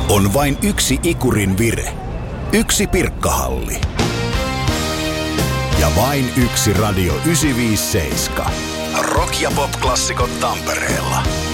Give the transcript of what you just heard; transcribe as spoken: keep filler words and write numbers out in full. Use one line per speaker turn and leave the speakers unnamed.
On vain yksi ikurin vire. Yksi Pirkkahalli. Ja vain yksi Radio yhdeksänsataaviisikymmentäseitsemän. Rock- ja pop-klassikot Tampereella.